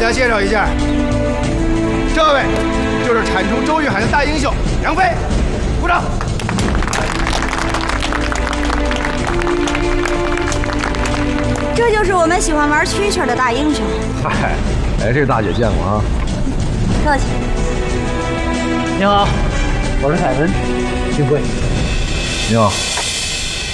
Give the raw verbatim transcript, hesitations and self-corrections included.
家介绍一下，这位就是铲除周玉海的大英雄杨飞，鼓掌。 这就是我们喜欢玩蛐蛐的大英雄。 嗨，哎，这个大姐见过啊。 客气。 你好，我是凯文，幸会。 你好。